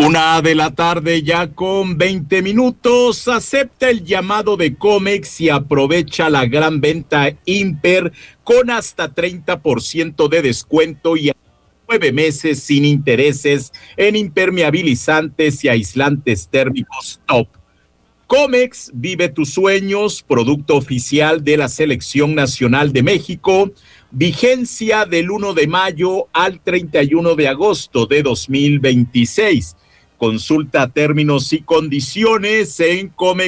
1:00 ya con 20 minutos. Acepta el llamado de Comex y aprovecha la gran venta Imper con hasta 30% de descuento y 9 meses sin intereses en impermeabilizantes y aislantes térmicos top. Comex, vive tus sueños, producto oficial de la Selección Nacional de México, vigencia del 1 de mayo al 31 de agosto de 2026. Consulta términos y condiciones en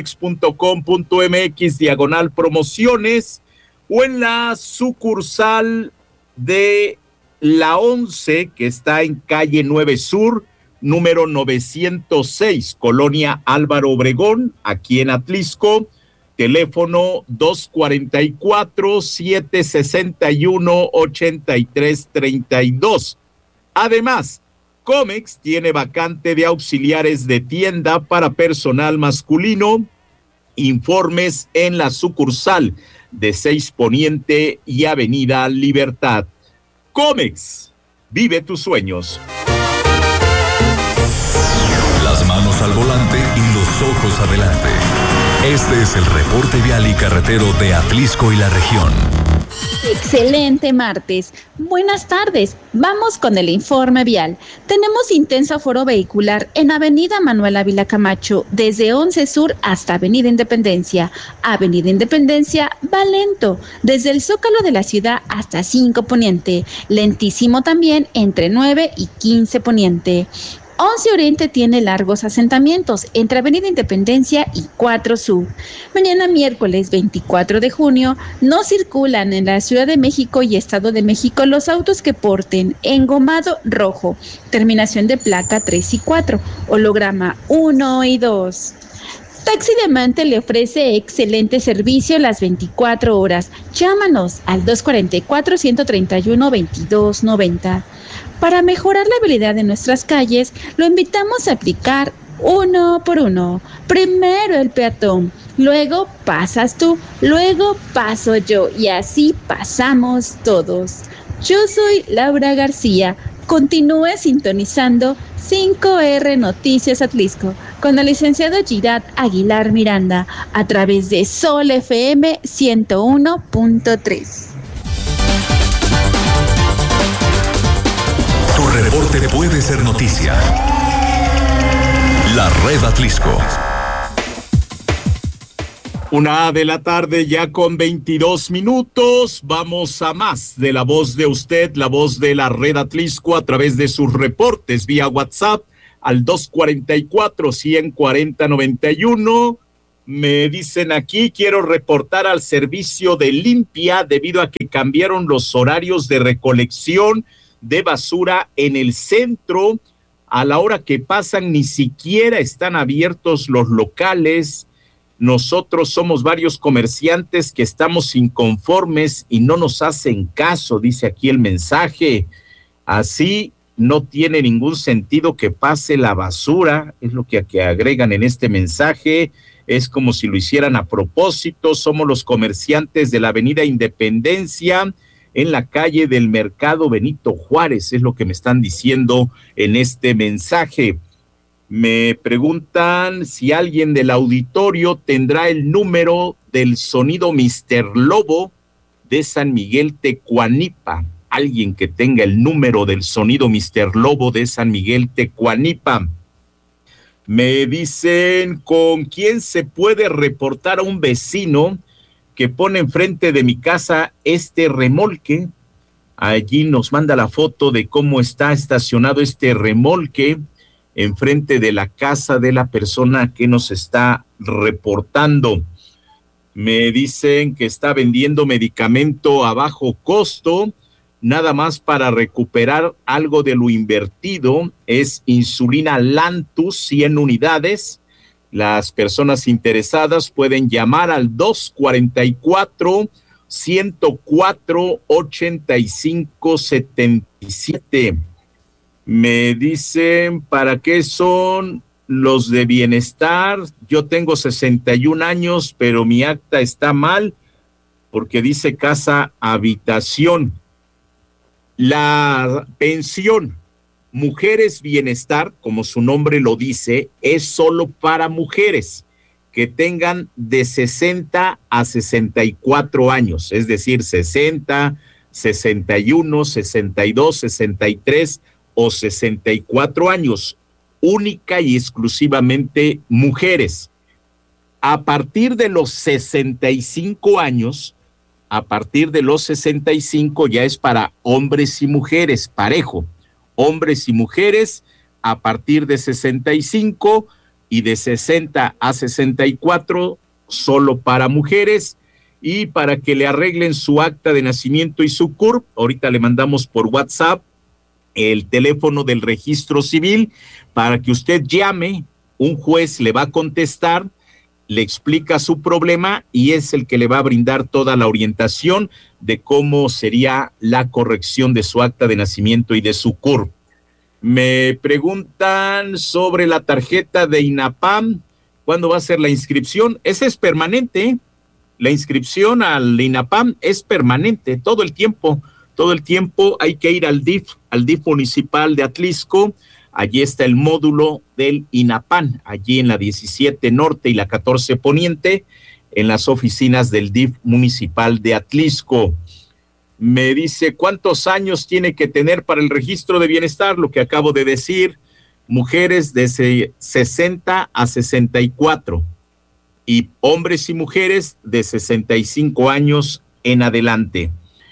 comex.com.mx/promociones o en la sucursal de la 11 que está en calle 9 Sur, número 906, Colonia Álvaro Obregón, aquí en Atlixco, teléfono 244-761-8332. Además, Comex tiene vacante de auxiliares de tienda para personal masculino. Informes en la sucursal de 6 Poniente y Avenida Libertad. Comex, vive tus sueños. Las manos al volante y los ojos adelante. Este es el reporte vial y carretero de Atlixco y la región. Excelente martes. Buenas tardes. Vamos con el informe vial. Tenemos intenso aforo vehicular en Avenida Manuel Ávila Camacho, desde 11 Sur hasta Avenida Independencia. Avenida Independencia va lento, desde el Zócalo de la ciudad hasta 5 Poniente. Lentísimo también entre 9 y 15 Poniente. 11 Oriente tiene largos asentamientos entre Avenida Independencia y 4 Sur. Mañana miércoles 24 de junio no circulan en la Ciudad de México y Estado de México los autos que porten engomado rojo, terminación de placa 3 y 4, holograma 1 y 2. Taxi Diamante le ofrece excelente servicio las 24 horas. Llámanos al 244-131-2290. Para mejorar la habilidad de nuestras calles, lo invitamos a aplicar 1 por 1. Primero el peatón, luego pasas tú, luego paso yo y así pasamos todos. Yo soy Laura García. Continúe sintonizando 5R Noticias Atlixco con el licenciado Girat Aguilar Miranda a través de Sol FM 101.3. Tu reporte puede ser noticia. La Red Atlixco. 1:00 ya con 22 minutos. Vamos a más de la voz de usted, la voz de la Red Atlixco a través de sus reportes vía WhatsApp al 244-140-91. Me dicen aquí, quiero reportar al servicio de limpia debido a que cambiaron los horarios de recolección de basura en el centro. A la hora que pasan ni siquiera están abiertos los locales. Nosotros somos varios comerciantes que estamos inconformes y no nos hacen caso, dice aquí el mensaje. Así no tiene ningún sentido que pase la basura, es lo que agregan en este mensaje. Es como si lo hicieran a propósito. Somos los comerciantes de la Avenida Independencia, en la calle del Mercado Benito Juárez, es lo que me están diciendo en este mensaje. Me preguntan si alguien del auditorio tendrá el número del sonido Mr. Lobo de San Miguel Tecuanipa. Alguien que tenga el número del sonido Mr. Lobo de San Miguel Tecuanipa. Me dicen con quién se puede reportar a un vecino que pone enfrente de mi casa este remolque. Allí nos manda la foto de cómo está estacionado este remolque enfrente de la casa de la persona que nos está reportando. Me dicen que está vendiendo medicamento a bajo costo, nada más para recuperar algo de lo invertido. Es insulina Lantus, 100 unidades. Las personas interesadas pueden llamar al 244-104-8577. Me dicen, ¿para qué son los de bienestar? Yo tengo 61 años, pero mi acta está mal porque dice casa habitación. La pensión Mujeres Bienestar, como su nombre lo dice, es solo para mujeres que tengan de 60 a 64 años, es decir, 60, 61, 62, 63 o 64 años, única y exclusivamente mujeres. A partir de los 65 años, ya es para hombres y mujeres, parejo. Hombres y mujeres a partir de 65 y de 60 a 64 solo para mujeres. Y para que le arreglen su acta de nacimiento y su CURP, ahorita le mandamos por WhatsApp el teléfono del registro civil para que usted llame, un juez le va a contestar, le explica su problema y es el que le va a brindar toda la orientación de cómo sería la corrección de su acta de nacimiento y de su CURP. Me preguntan sobre la tarjeta de INAPAM, ¿cuándo va a ser la inscripción? Esa es permanente, ¿eh? La inscripción al INAPAM es permanente, todo el tiempo hay que ir al DIF municipal de Atlisco. Allí está el módulo del INAPAM, allí en la 17 Norte y la 14 Poniente, en las oficinas del DIF municipal de Atlisco. Me dice, ¿cuántos años tiene que tener para el registro de bienestar? Lo que acabo de decir, mujeres de 60 a 64 y hombres y mujeres de 65 años en adelante.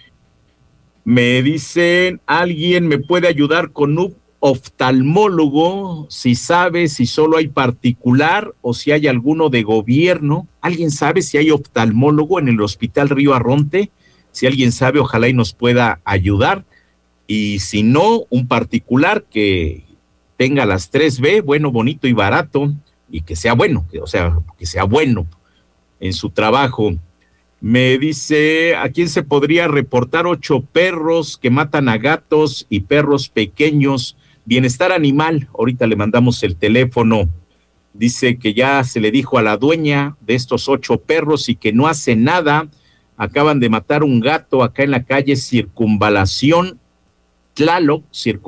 Me dicen, ¿alguien me puede ayudar con un oftalmólogo? Si sabe si solo hay particular o si hay alguno de gobierno. ¿Alguien sabe si hay oftalmólogo en el Hospital Río Arronte? Si alguien sabe, ojalá y nos pueda ayudar. Y si no, un particular que tenga las 3B, bueno, bonito y barato, y que sea bueno, que sea bueno en su trabajo. Me dice, ¿a quién se podría reportar 8 perros que matan a gatos y perros pequeños? Bienestar Animal, ahorita le mandamos el teléfono. Dice que ya se le dijo a la dueña de estos 8 perros y que no hace nada. Acaban de matar un gato acá en la calle Circunvalación Tlaloc,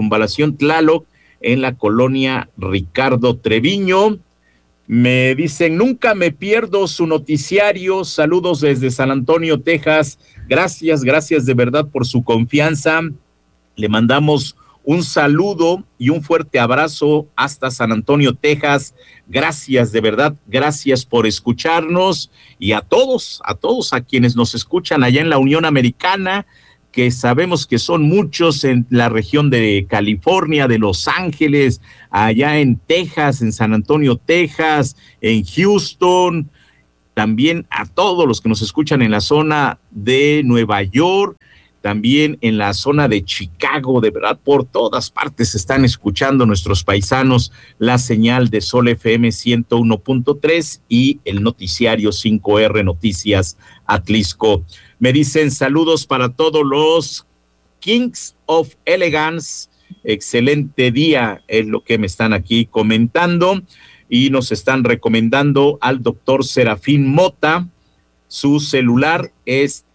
en la colonia Ricardo Treviño. Me dicen, nunca me pierdo su noticiario. Saludos desde San Antonio, Texas. Gracias de verdad por su confianza. Le mandamos un saludo y un fuerte abrazo hasta San Antonio, Texas. Gracias, de verdad, gracias por escucharnos. Y a todos a quienes nos escuchan allá en la Unión Americana, que sabemos que son muchos en la región de California, de Los Ángeles, allá en Texas, en San Antonio, Texas, en Houston, también a todos los que nos escuchan en la zona de Nueva York, también en la zona de Chicago, de verdad, por todas partes están escuchando nuestros paisanos la señal de Sol FM 101.3 y el noticiario 5R Noticias Atlisco. Me dicen saludos para todos los Kings of Elegance. Excelente día es lo que me están aquí comentando y nos están recomendando al doctor Serafín Mota. Su celular es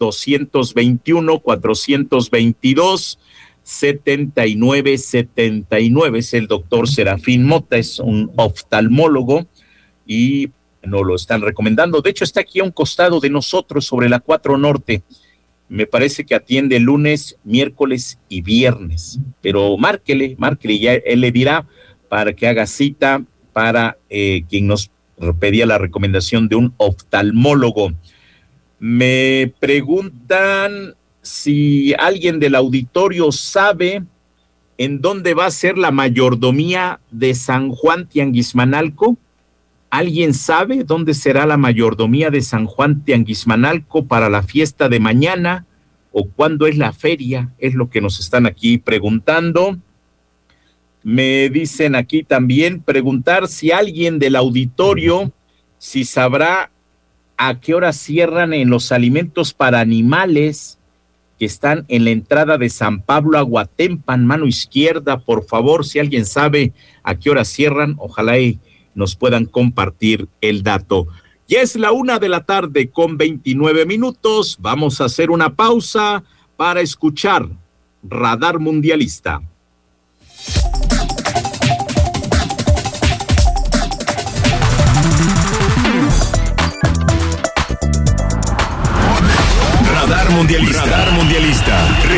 221-422-7979. Es el doctor Serafín Mota, es un oftalmólogo y nos lo están recomendando. De hecho, está aquí a un costado de nosotros sobre la 4 Norte. Me parece que atiende lunes, miércoles y viernes. Pero márquele, ya él le dirá para que haga cita para quien nos pedía la recomendación de un oftalmólogo. Me preguntan si alguien del auditorio sabe en dónde va a ser la mayordomía de San Juan Tianguismanalco. ¿Alguien sabe dónde será la mayordomía de San Juan Tianguismanalco para la fiesta de mañana? ¿O cuándo es la feria? Es lo que nos están aquí preguntando. Me dicen aquí también preguntar si alguien del auditorio, si sabrá a qué hora cierran en los alimentos para animales que están en la entrada de San Pablo a Guatempan, mano izquierda, por favor, si alguien sabe a qué hora cierran, ojalá y nos puedan compartir el dato. Ya es la 1:00 con 29 minutos. Vamos a hacer una pausa para escuchar Radar Mundialista.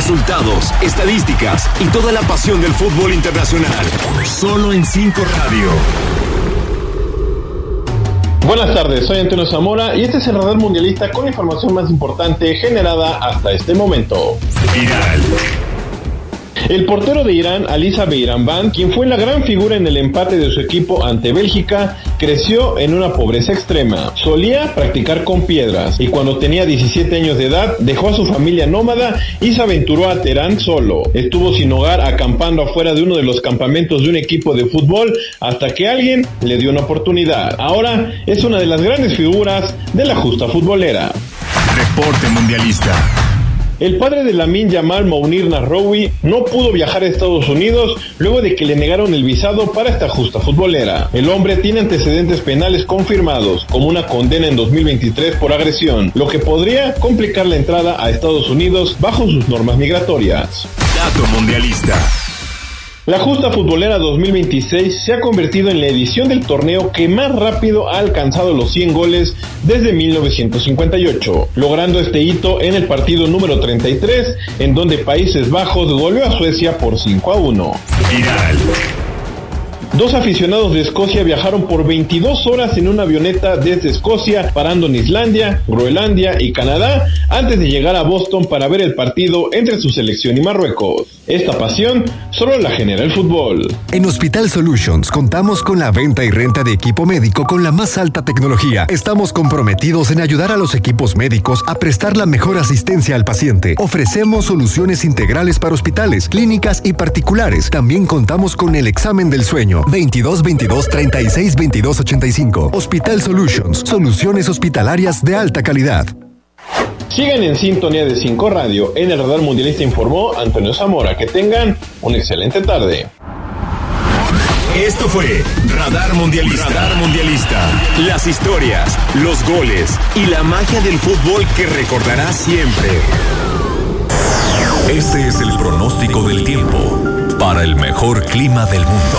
Resultados, estadísticas y toda la pasión del fútbol internacional. Solo en 5 Radio. Buenas tardes, soy Antonio Zamora y este es el Radar Mundialista con la información más importante generada hasta este momento. Viral. El portero de Irán, Ali Beiranvand, quien fue la gran figura en el empate de su equipo ante Bélgica, creció en una pobreza extrema. Solía practicar con piedras y cuando tenía 17 años de edad dejó a su familia nómada y se aventuró a Teherán solo. Estuvo sin hogar acampando afuera de uno de los campamentos de un equipo de fútbol hasta que alguien le dio una oportunidad. Ahora es una de las grandes figuras de la justa futbolera. Reporte Mundialista. El padre de Lamine Yamal, Mounir Nasraoui, no pudo viajar a Estados Unidos luego de que le negaron el visado para esta justa futbolera. El hombre tiene antecedentes penales confirmados, como una condena en 2023 por agresión, lo que podría complicar la entrada a Estados Unidos bajo sus normas migratorias. Dato Mundialista. La justa futbolera 2026 se ha convertido en la edición del torneo que más rápido ha alcanzado los 100 goles desde 1958, logrando este hito en el partido número 33, en donde Países Bajos goleó a Suecia por 5-1. Viral. Dos aficionados de Escocia viajaron por 22 horas en una avioneta desde Escocia, parando en Islandia, Groenlandia y Canadá, antes de llegar a Boston para ver el partido entre su selección y Marruecos. Esta pasión solo la genera el fútbol. En Hospital Solutions contamos con la venta y renta de equipo médico con la más alta tecnología. Estamos comprometidos en ayudar a los equipos médicos a prestar la mejor asistencia al paciente. Ofrecemos soluciones integrales para hospitales, clínicas y particulares. También contamos con el examen del sueño. 22 22 36 22 85. Hospital Solutions, soluciones hospitalarias de alta calidad. Sigan en sintonía de 5 Radio. En el Radar Mundialista informó Antonio Zamora. Que tengan una excelente tarde. Esto fue Radar Mundialista. Radar Mundialista. Las historias, los goles y la magia del fútbol que recordarás siempre. Este es el pronóstico del tiempo para el mejor clima del mundo.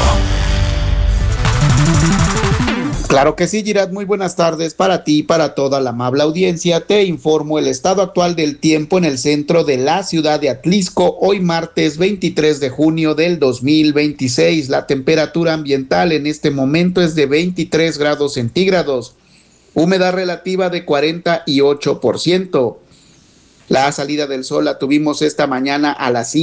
Claro que sí, Girad, muy buenas tardes para ti y para toda la amable audiencia. Te informo el estado actual del tiempo en el centro de la ciudad de Atlixco, hoy martes 23 de junio del 2026. La temperatura ambiental en este momento es de 23 grados centígrados, humedad relativa de 48%. La salida del sol la tuvimos esta mañana a las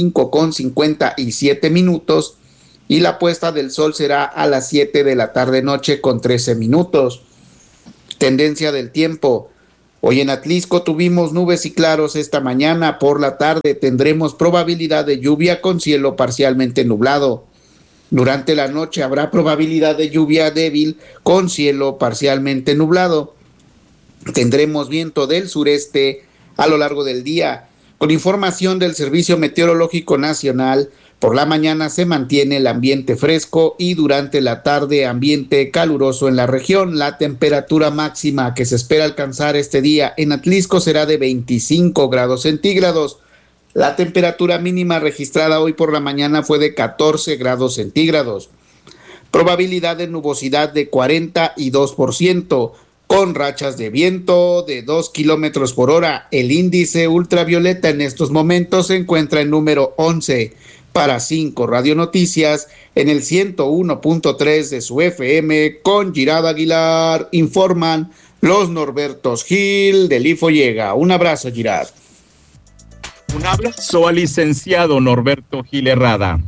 5:57 y la puesta del sol será a las 7 de la tarde-noche con 13 minutos. Tendencia del tiempo. Hoy en Atlixco tuvimos nubes y claros esta mañana. Por la tarde tendremos probabilidad de lluvia con cielo parcialmente nublado. Durante la noche habrá probabilidad de lluvia débil con cielo parcialmente nublado. Tendremos viento del sureste a lo largo del día. Con información del Servicio Meteorológico Nacional, por la mañana se mantiene el ambiente fresco y durante la tarde ambiente caluroso en la región. La temperatura máxima que se espera alcanzar este día en Atlixco será de 25 grados centígrados. La temperatura mínima registrada hoy por la mañana fue de 14 grados centígrados. Probabilidad de nubosidad de 42%, con rachas de viento de 2 kilómetros por hora. El índice ultravioleta en estos momentos se encuentra en número 11. Para 5 Radio Noticias, en el 101.3 de su FM, con Girad Aguilar, informan los Norbertos Gil del Ifollega. Un abrazo, Girad. Un abrazo al licenciado Norberto Gil Herrada.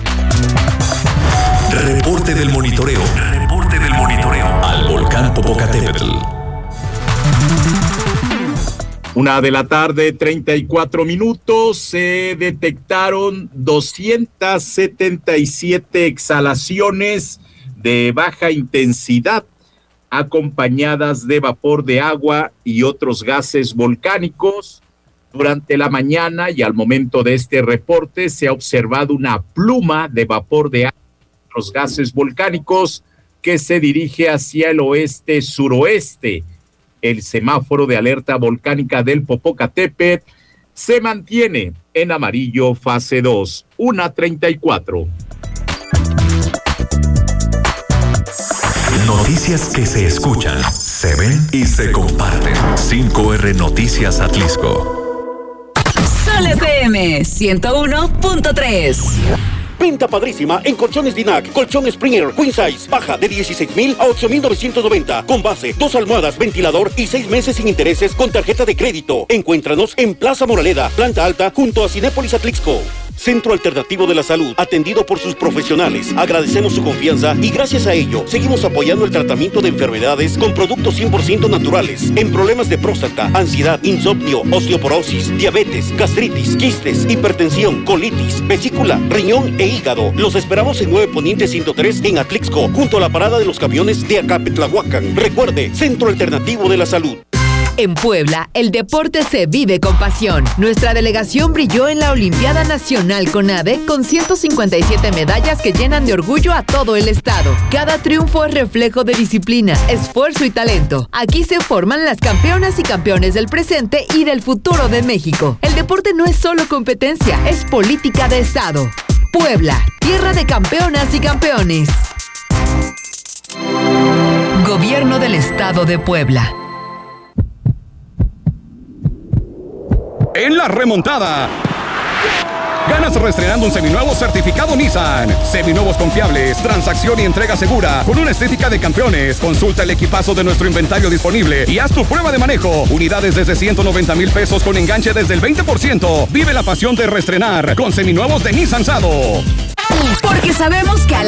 Reporte del monitoreo. Reporte del monitoreo al volcán Popocatépetl. 1:34 p.m. Se detectaron 277 exhalaciones de baja intensidad acompañadas de vapor de agua y otros gases volcánicos. Durante la mañana y al momento de este reporte se ha observado una pluma de vapor de agua y otros gases volcánicos que se dirige hacia el oeste-suroeste. El semáforo de alerta volcánica del Popocatépetl se mantiene en amarillo fase 2, 1:34. Noticias que se escuchan, se ven y se comparten. 5R Noticias Atlixco. Sol FM 101.3. Venta padrísima en Colchones Dinac. Colchón Springer Queen Size. Baja de 16,000 a 8,990. Con base, 2 almohadas, ventilador y 6 meses sin intereses con tarjeta de crédito. Encuéntranos en Plaza Moraleda, planta alta, junto a Cinépolis Atlixco. Centro Alternativo de la Salud, atendido por sus profesionales. Agradecemos su confianza y gracias a ello seguimos apoyando el tratamiento de enfermedades con productos 100% naturales. En problemas de próstata, ansiedad, insomnio, osteoporosis, diabetes, gastritis, quistes, hipertensión, colitis, vesícula, riñón e hígado. Los esperamos en 9 Poniente 103 en Atlixco, junto a la parada de los camiones de Acapetlahuacan. Recuerde, Centro Alternativo de la Salud. En Puebla, el deporte se vive con pasión. Nuestra delegación brilló en la Olimpiada Nacional CONADE con 157 medallas que llenan de orgullo a todo el estado. Cada triunfo es reflejo de disciplina, esfuerzo y talento. Aquí se forman las campeonas y campeones del presente y del futuro de México. El deporte no es solo competencia, es política de estado. Puebla, tierra de campeonas y campeones. Gobierno del Estado de Puebla. En la remontada, ganas reestrenando un seminuevo certificado Nissan. Seminuevos confiables, transacción y entrega segura, con una estética de campeones. Consulta el equipazo de nuestro inventario disponible y haz tu prueba de manejo. Unidades desde 190,000 pesos con enganche desde el 20%. Vive la pasión de reestrenar con seminuevos de Nissan Sado. Porque sabemos que a